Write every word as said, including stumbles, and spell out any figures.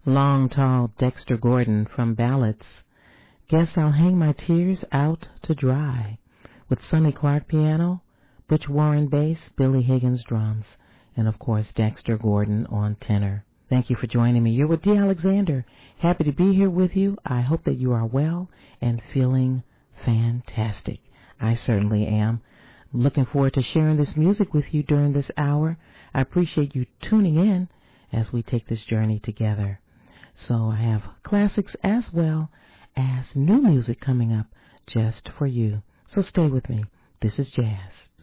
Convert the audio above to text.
Long, tall Dexter Gordon from Ballads. Guess I'll hang my tears out to dry. With Sonny Clark piano, Butch Warren bass, Billy Higgins drums, and of course Dexter Gordon on tenor. Thank you for joining me. You're with Dee Alexander. Happy to be here with you. I hope that you are well and feeling fantastic. I certainly am. I'm looking forward to sharing this music with you during this hour. I appreciate you tuning in as we take this journey together. So I have classics as well as new music coming up just for you. So stay with me. This is Jazz.